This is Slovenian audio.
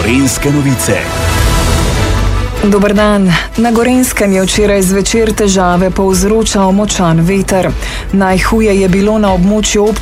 Gorenjske novice. Dober dan. Na Gorenjskem je včeraj zvečer težave povzročal močan veter. Najhuje je bilo na območju